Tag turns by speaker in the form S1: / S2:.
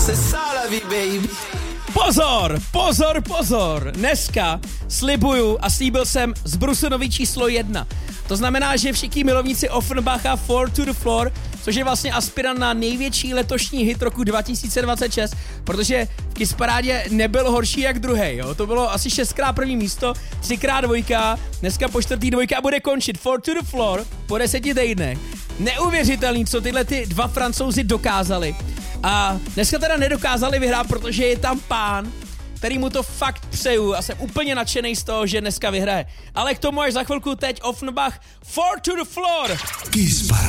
S1: Pozor, dneska slibuju a slíbil jsem z Brusonovi číslo 1. To znamená, že všichni milovníci Offenbacha Four to the Floor, což je vlastně aspirant na největší letošní hit roku 2026, protože v Kissparádě nebyl horší jak druhej, jo. To bylo asi 6x první místo, 3x dvojka, dneska po 4. dvojka a bude končit Four to the Floor po 10 týdnech. Neuvěřitelný, co tyhle ty dva Francouzi dokázali. A dneska teda nedokázali vyhrát, protože je tam pán, který mu to fakt přeju a jsem úplně nadšený z toho, že dneska vyhraje. Ale k tomu až za chvilku teď Offenbach Four to the Floor.
S2: Kissparada.